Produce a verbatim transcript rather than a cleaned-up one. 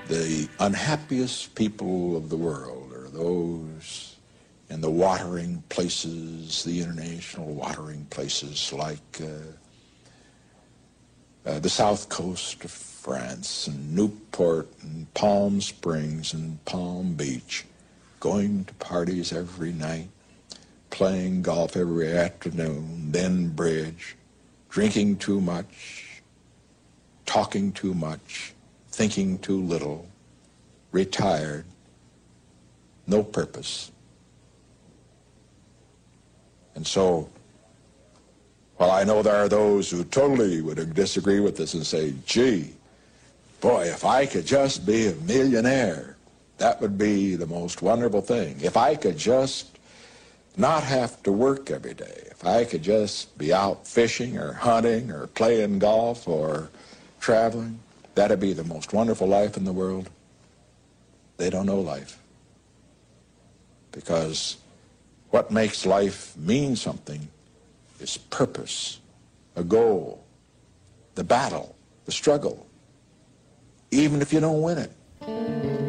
The unhappiest people of the world are those in the watering places, the international watering places like uh, uh, the south coast of France and Newport and Palm Springs and Palm Beach, going to parties every night, playing golf every afternoon, then bridge, drinking too much, talking too much, thinking too little, retired, no purpose. And so, while I know there are those who totally would disagree with this and say, gee, boy, if I could just be a millionaire, that would be the most wonderful thing. If I could just not have to work every day, if I could just be out fishing or hunting or playing golf or traveling, that'd be the most wonderful life in the world. They don't know life. Because what makes life mean something is purpose, a goal, the battle, the struggle. Even if you don't win it,